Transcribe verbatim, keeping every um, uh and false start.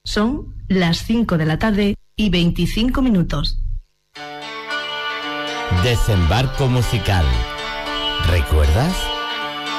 Son las cinco de la tarde y veinticinco minutos. Desembarco musical. ¿Recuerdas?